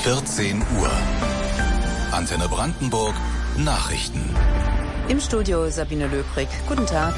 14 Uhr. Antenne Brandenburg, Nachrichten. Im Studio Sabine Löbrig. Guten Tag.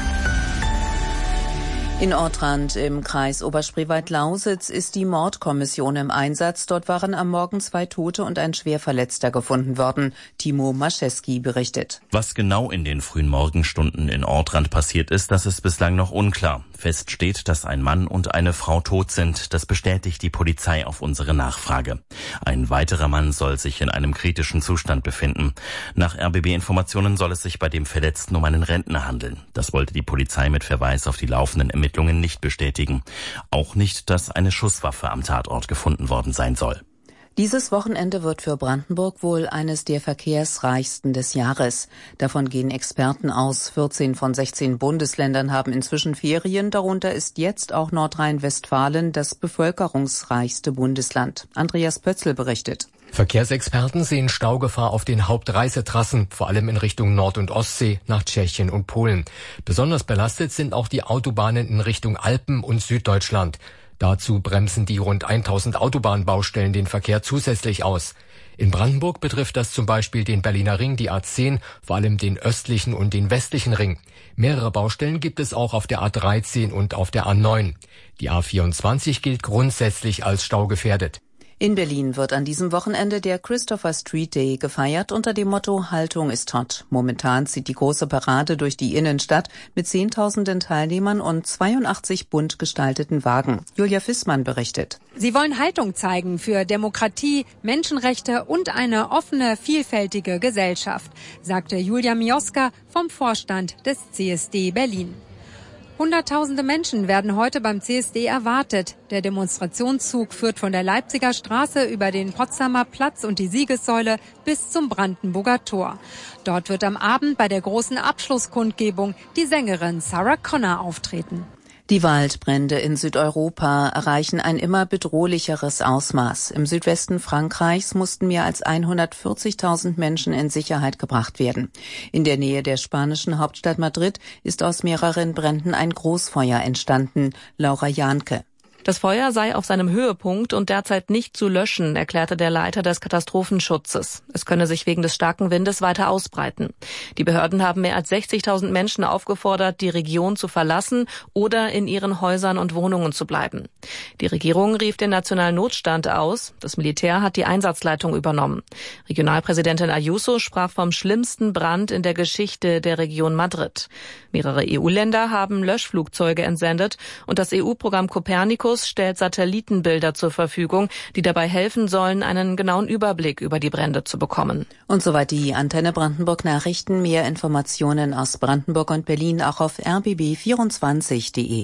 In Ortrand im Kreis Oberspreewald-Lausitz ist die Mordkommission im Einsatz. Dort waren am Morgen 2 Tote und ein Schwerverletzter gefunden worden. Timo Maschewski berichtet. Was genau in den frühen Morgenstunden in Ortrand passiert ist, das ist bislang noch unklar. Fest steht, dass ein Mann und eine Frau tot sind. Das bestätigt die Polizei auf unsere Nachfrage. Ein weiterer Mann soll sich in einem kritischen Zustand befinden. Nach RBB-Informationen soll es sich bei dem Verletzten um einen Rentner handeln. Das wollte die Polizei mit Verweis auf die laufenden Ermittlungen nicht bestätigen. Auch nicht, dass eine Schusswaffe am Tatort gefunden worden sein soll. Dieses Wochenende wird für Brandenburg wohl eines der verkehrsreichsten des Jahres. Davon gehen Experten aus. 14 von 16 Bundesländern haben inzwischen Ferien. Darunter ist jetzt auch Nordrhein-Westfalen das bevölkerungsreichste Bundesland. Andreas Pötzl berichtet. Verkehrsexperten sehen Staugefahr auf den Hauptreisetrassen, vor allem in Richtung Nord- und Ostsee, nach Tschechien und Polen. Besonders belastet sind auch die Autobahnen in Richtung Alpen und Süddeutschland. Dazu bremsen die rund 1000 Autobahnbaustellen den Verkehr zusätzlich aus. In Brandenburg betrifft das zum Beispiel den Berliner Ring, die A10, vor allem den östlichen und den westlichen Ring. Mehrere Baustellen gibt es auch auf der A13 und auf der A9. Die A24 gilt grundsätzlich als staugefährdet. In Berlin wird an diesem Wochenende der Christopher Street Day gefeiert unter dem Motto Haltung ist hot. Momentan zieht die große Parade durch die Innenstadt mit Zehntausenden Teilnehmern und 82 bunt gestalteten Wagen. Julia Fissmann berichtet. Sie wollen Haltung zeigen für Demokratie, Menschenrechte und eine offene, vielfältige Gesellschaft, sagte Julia Mioska vom Vorstand des CSD Berlin. Hunderttausende Menschen werden heute beim CSD erwartet. Der Demonstrationszug führt von der Leipziger Straße über den Potsdamer Platz und die Siegessäule bis zum Brandenburger Tor. Dort wird am Abend bei der großen Abschlusskundgebung die Sängerin Sarah Connor auftreten. Die Waldbrände in Südeuropa erreichen ein immer bedrohlicheres Ausmaß. Im Südwesten Frankreichs mussten mehr als 140.000 Menschen in Sicherheit gebracht werden. In der Nähe der spanischen Hauptstadt Madrid ist aus mehreren Bränden ein Großfeuer entstanden. Laura Jahnke. Das Feuer sei auf seinem Höhepunkt und derzeit nicht zu löschen, erklärte der Leiter des Katastrophenschutzes. Es könne sich wegen des starken Windes weiter ausbreiten. Die Behörden haben mehr als 60.000 Menschen aufgefordert, die Region zu verlassen oder in ihren Häusern und Wohnungen zu bleiben. Die Regierung rief den nationalen Notstand aus. Das Militär hat die Einsatzleitung übernommen. Regionalpräsidentin Ayuso sprach vom schlimmsten Brand in der Geschichte der Region Madrid. Mehrere EU-Länder haben Löschflugzeuge entsendet und das EU-Programm Copernicus stellt Satellitenbilder zur Verfügung, die dabei helfen sollen, einen genauen Überblick über die Brände zu bekommen. Und soweit die Antenne Brandenburg Nachrichten. Mehr Informationen aus Brandenburg und Berlin auch auf rbb24.de.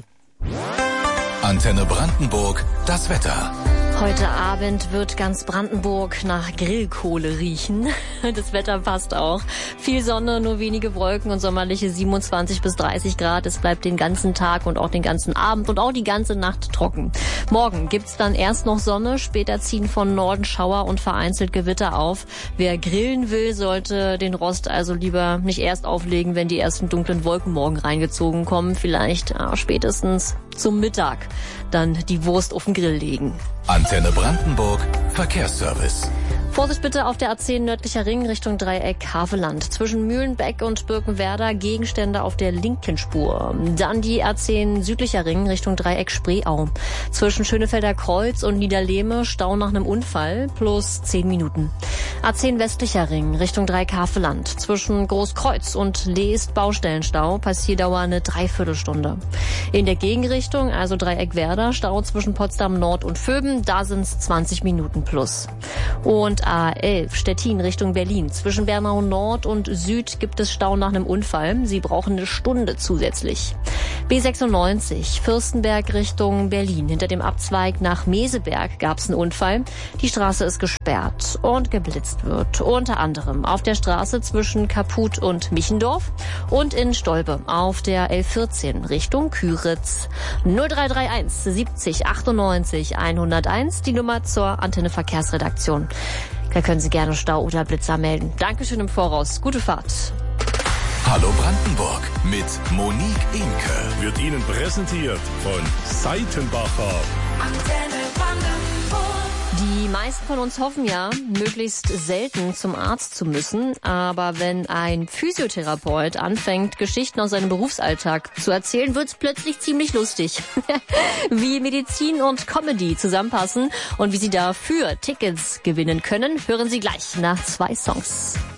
Antenne Brandenburg, das Wetter. Heute Abend wird ganz Brandenburg nach Grillkohle riechen. Das Wetter passt auch. Viel Sonne, nur wenige Wolken und sommerliche 27 bis 30 Grad. Es bleibt den ganzen Tag und auch den ganzen Abend und auch die ganze Nacht trocken. Morgen gibt's dann erst noch Sonne, später ziehen von Norden Schauer und vereinzelt Gewitter auf. Wer grillen will, sollte den Rost also lieber nicht erst auflegen, wenn die ersten dunklen Wolken morgen reingezogen kommen. Vielleicht spätestens zum Mittag dann die Wurst auf den Grill legen. Antenne Brandenburg, Verkehrsservice. Vorsicht bitte auf der A10 nördlicher Ring Richtung Dreieck Haveland. Zwischen Mühlenbeck und Birkenwerder Gegenstände auf der linken Spur. Dann die A10 südlicher Ring Richtung Dreieck Spreeau. Zwischen Schönefelder Kreuz und Niederlehme Stau nach einem Unfall plus 10 Minuten. A10 westlicher Ring Richtung Dreieck Haveland. Zwischen Großkreuz und Leest Baustellenstau. Passierdauer eine Dreiviertelstunde. In der Gegenrichtung, also Dreieck Werder, Stau zwischen Potsdam Nord und Vöben. Da sind's 20 Minuten plus. Und A11 Stettin Richtung Berlin. Zwischen Bernau Nord und Süd gibt es Stau nach einem Unfall. Sie brauchen eine Stunde zusätzlich. B96 Fürstenberg Richtung Berlin. Hinter dem Abzweig nach Meseberg gab es einen Unfall. Die Straße ist gesperrt und geblitzt wird. Unter anderem auf der Straße zwischen Kaput und Michendorf und in Stolpe auf der L14 Richtung Küritz. 0331 70 98 101 die Nummer zur Antenne Verkehrsredaktion. Da können Sie gerne Stau oder Blitzer melden. Dankeschön im Voraus. Gute Fahrt. Hallo Brandenburg mit Monique Imke. Wird Ihnen präsentiert von Seitenbacher. Antenne Brandenburg. Die meisten von uns hoffen ja, möglichst selten zum Arzt zu müssen. Aber wenn ein Physiotherapeut anfängt, Geschichten aus seinem Berufsalltag zu erzählen, wird's plötzlich ziemlich lustig. Wie Medizin und Comedy zusammenpassen und wie Sie dafür Tickets gewinnen können, hören Sie gleich nach 2 Songs.